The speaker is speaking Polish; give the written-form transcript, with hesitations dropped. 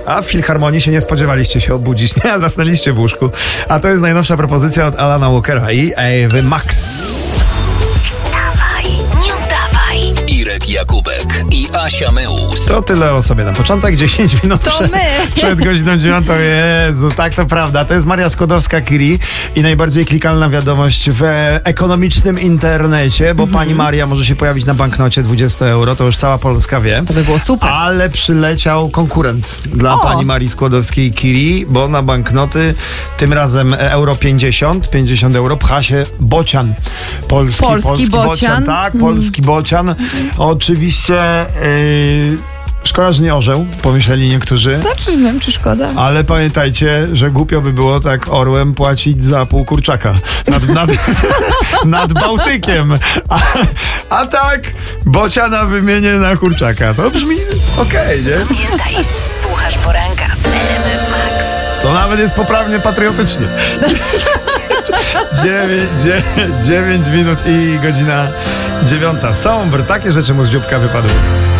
A w Filharmonii się nie spodziewaliście się obudzić, nie? A zasnęliście w łóżku. A to jest najnowsza propozycja od Alana Walkera i Ewy Max. Irek Jakubek i Asia Meus. To tyle o sobie na początek. 10 minut To my. przed godziną 9. Jezu, tak to prawda. To jest Maria Skłodowska-Curie i najbardziej klikalna wiadomość w ekonomicznym internecie, bo pani Maria może się pojawić na banknocie 20 euro, to już cała Polska wie. To by było super. Ale przyleciał konkurent dla pani Marii Skłodowskiej-Curie, bo na banknoty tym razem euro 50 euro pcha się bocian. Polski bocian. Tak, polski bocian. Oczywiście szkoda, że nie orzeł, pomyśleli niektórzy. Znaczy, nie wiem, czy szkoda. Ale pamiętajcie, że głupio by było tak orłem płacić za pół kurczaka nad Bałtykiem. A tak, bociana wymienię na kurczaka. To brzmi okej, nie? Pamiętaj, słuchasz poranka w RMF Max. To nawet jest poprawnie patriotycznie. 9 minut i godzina 9. Sombr, takie rzeczy mu z dzióbka wypadły.